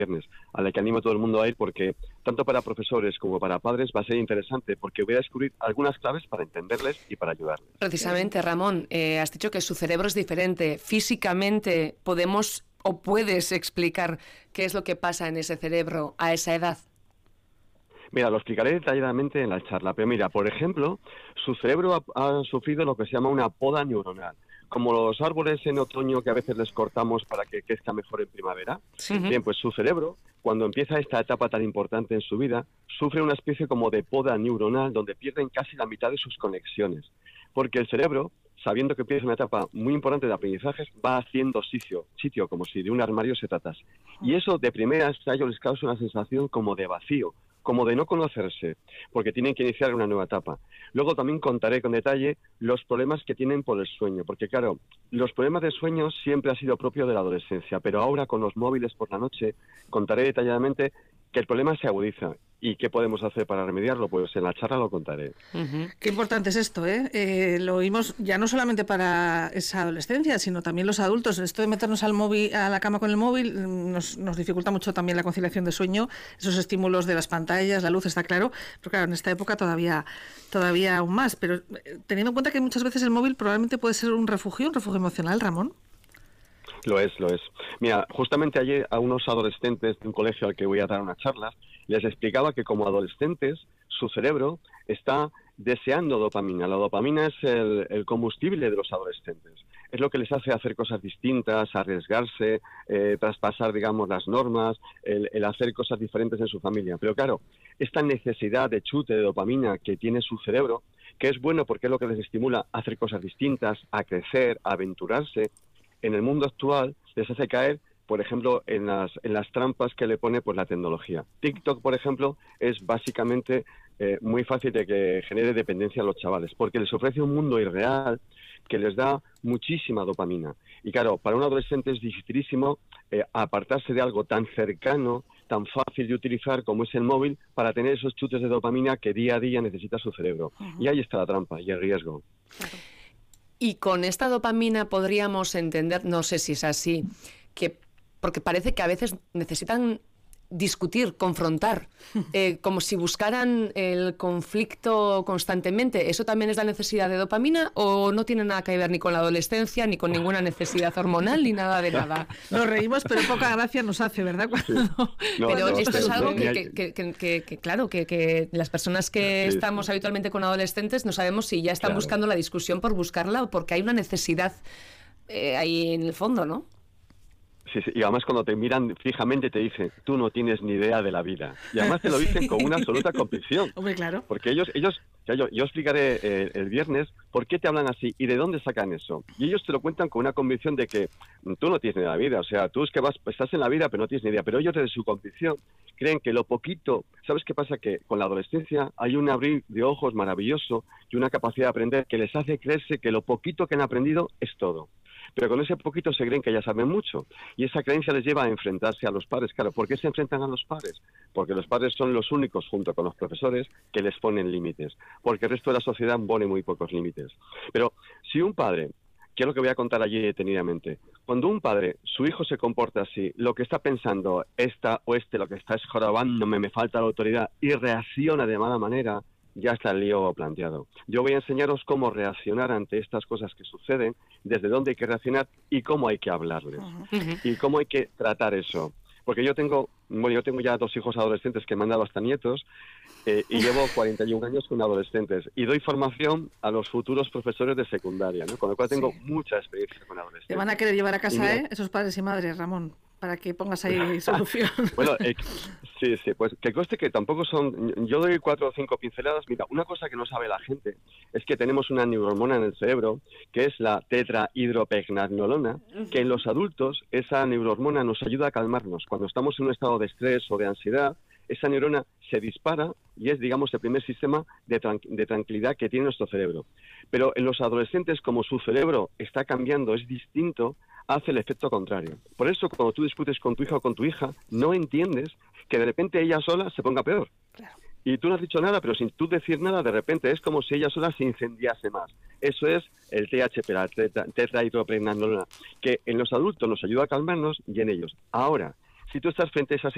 viernes, a la que animo a todo el mundo a ir, porque tanto para profesores como para padres va a ser interesante, porque voy a descubrir algunas claves para entenderles y para ayudarles. Precisamente, Ramón, has dicho que su cerebro es diferente. Físicamente, ¿podemos o puedes explicar qué es lo que pasa en ese cerebro a esa edad? Mira, lo explicaré detalladamente en la charla, pero mira, por ejemplo, su cerebro ha sufrido lo que se llama una poda neuronal. Como los árboles en otoño que a veces les cortamos para que crezca mejor en primavera. Sí. Bien, pues su cerebro, cuando empieza esta etapa tan importante en su vida, sufre una especie como de poda neuronal donde pierden casi la mitad de sus conexiones. Porque el cerebro, sabiendo que empieza una etapa muy importante de aprendizajes, va haciendo sitio como si de un armario se tratase. Y eso de primeras a ellos les causa una sensación como de vacío, como de no conocerse, porque tienen que iniciar una nueva etapa. Luego también contaré con detalle los problemas que tienen por el sueño, porque claro, los problemas de sueño siempre ha sido propio de la adolescencia, pero ahora con los móviles por la noche contaré detalladamente que el problema se agudiza. ¿Y qué podemos hacer para remediarlo? Pues en la charla lo contaré. Qué importante es esto, ¿eh? Lo oímos ya no solamente para esa adolescencia, sino también los adultos. Esto de meternos al móvil, a la cama con el móvil nos dificulta mucho también la conciliación de sueño, esos estímulos de las pantallas, la luz, está claro, pero claro, en esta época todavía aún más. Pero teniendo en cuenta que muchas veces el móvil probablemente puede ser un refugio emocional, Ramón. Lo es. Mira, justamente ayer a unos adolescentes de un colegio al que voy a dar unas charlas, les explicaba que como adolescentes su cerebro está deseando dopamina. La dopamina es el combustible de los adolescentes. Es lo que les hace hacer cosas distintas, arriesgarse, traspasar, digamos, las normas, el hacer cosas diferentes en su familia. Pero claro, esta necesidad de chute de dopamina que tiene su cerebro, que es bueno porque es lo que les estimula a hacer cosas distintas, a crecer, a aventurarse, en el mundo actual les hace caer, por ejemplo, en las trampas que le pone pues la tecnología. TikTok, por ejemplo, es básicamente muy fácil de que genere dependencia a los chavales, porque les ofrece un mundo irreal que les da muchísima dopamina. Y claro, para un adolescente es dificilísimo apartarse de algo tan cercano, tan fácil de utilizar como es el móvil, para tener esos chutes de dopamina que día a día necesita su cerebro. Y ahí está la trampa y el riesgo. Claro. Y con esta dopamina podríamos entender, no sé si es así, que porque parece que a veces necesitan discutir, confrontar, como si buscaran el conflicto constantemente. ¿Eso también es la necesidad de dopamina o no tiene nada que ver ni con la adolescencia, ni con ninguna necesidad hormonal, ni nada de nada? Nos reímos, pero poca gracia nos hace, ¿verdad? Pero esto es algo que claro, que las personas que estamos habitualmente con adolescentes no sabemos si ya están buscando la discusión por buscarla o porque hay una necesidad ahí en el fondo, ¿no? Sí, y además cuando te miran fijamente te dicen, tú no tienes ni idea de la vida. Y además te lo dicen con una absoluta convicción. Hombre, claro. Porque ellos yo explicaré el viernes por qué te hablan así y de dónde sacan eso. Y ellos te lo cuentan con una convicción de que tú no tienes ni idea de la vida. O sea, tú es que estás en la vida pero no tienes ni idea. Pero ellos desde su convicción creen que lo poquito... ¿Sabes qué pasa? Que con la adolescencia hay un abrir de ojos maravilloso y una capacidad de aprender que les hace creerse que lo poquito que han aprendido es todo. Pero con ese poquito se creen que ya saben mucho. Y esa creencia les lleva a enfrentarse a los padres. Claro, ¿por qué se enfrentan a los padres? Porque los padres son los únicos, junto con los profesores, que les ponen límites. Porque el resto de la sociedad pone muy pocos límites. Pero si un padre, que es lo que voy a contar allí detenidamente, cuando un padre, su hijo se comporta así, lo que está pensando, esta o lo que está es jorobándome, me falta la autoridad, y reacciona de mala manera, ya está el lío planteado. Yo voy a enseñaros cómo reaccionar ante estas cosas que suceden, desde dónde hay que reaccionar y cómo hay que hablarles. Y cómo hay que tratar eso. Porque yo tengo ya 2 hijos adolescentes que me han dado hasta nietos y llevo 41 años con adolescentes. Y doy formación a los futuros profesores de secundaria, ¿no? Con lo cual tengo mucha experiencia con adolescentes. Te van a querer llevar a casa, esos padres y madres, Ramón, para que pongas ahí solución. Bueno, sí, pues que conste que tampoco son... Yo doy 4 o 5 pinceladas. Mira, una cosa que no sabe la gente es que tenemos una neurohormona en el cerebro, que es la tetrahidropregnanolona, que en los adultos esa neurohormona nos ayuda a calmarnos. Cuando estamos en un estado de estrés o de ansiedad, esa neurona se dispara y es, digamos, el primer sistema de tranquilidad que tiene nuestro cerebro. Pero en los adolescentes, como su cerebro está cambiando, es distinto, hace el efecto contrario. Por eso, cuando tú discutes con tu hijo o con tu hija, no entiendes que de repente ella sola se ponga peor. Claro. Y tú no has dicho nada, pero sin tú decir nada, de repente es como si ella sola se incendiase más. Eso es el THP, la tetrahidropregnanolona, que en los adultos nos ayuda a calmarnos y en ellos. Ahora, si tú estás frente a esa